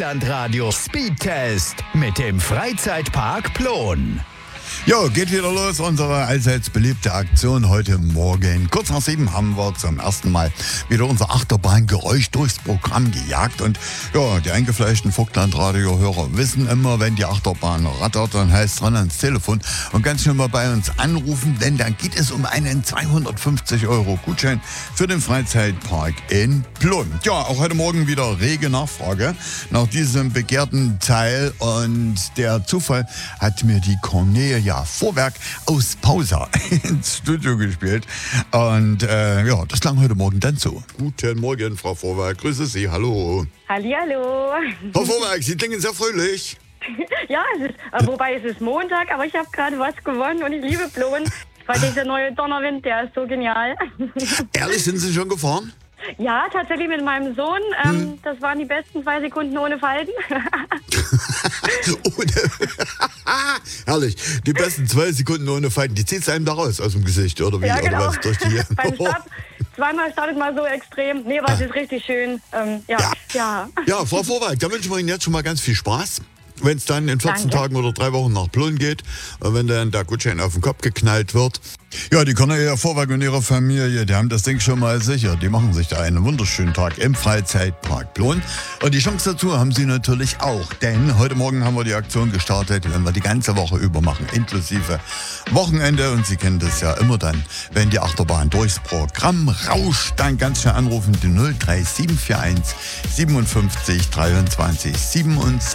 Deutschlandradio Speedtest mit dem Freizeitpark Plon. Jo, geht wieder los, unsere allseits beliebte Aktion heute Morgen. Kurz nach 7 haben wir zum ersten Mal wieder unser Achterbahngeräusch durchs Programm gejagt. Und ja, die eingefleischten Vogtland-Radio-Hörer wissen immer, wenn die Achterbahn rattert, dann heißt es ran ans Telefon und ganz schnell mal bei uns anrufen, denn dann geht es um einen 250 € Gutschein für den Freizeitpark in Plon. Ja, auch heute Morgen wieder rege Nachfrage nach diesem begehrten Teil und der Zufall hat mir die Cornelia Vorwerk aus Pausa ins Studio gespielt. Und ja, das klang heute Morgen dann so. Guten Morgen, Frau Vorwerk. Grüße Sie. Hallo. Hallihallo. Frau Vorwerk, Sie klingen sehr fröhlich. Ja, wobei es ist Montag, aber ich habe gerade was gewonnen und ich liebe Plon, weil dieser neue Donnerwind, der ist so genial. Ehrlich, sind Sie schon gefahren? Ja, tatsächlich mit meinem Sohn. Das waren die besten 2 Sekunden ohne Falten. Herrlich. Die besten 2 Sekunden ohne Falten. Die zieht es einem da raus aus dem Gesicht, oder wie? Ja, genau. Oder was? Durch die Beim Start, zweimal startet mal so extrem. Nee, was ist richtig schön. Ja. Ja, Frau Vorwerk, da wünschen wir Ihnen jetzt schon mal ganz viel Spaß. Wenn es dann in 14 Danke. Tagen oder 3 Wochen nach Plon geht, wenn dann der Gutschein auf den Kopf geknallt wird. Ja, die Cornelia Vorwerk und ihre Familie, die haben das Ding schon mal sicher. Die machen sich da einen wunderschönen Tag im Freizeitpark Plon. Und die Chance dazu haben sie natürlich auch. Denn heute Morgen haben wir die Aktion gestartet, wenn wir die ganze Woche über machen, inklusive Wochenende. Und Sie kennen das ja immer dann, wenn die Achterbahn durchs Programm rauscht, dann ganz schnell anrufen, die 03741 57 23 27.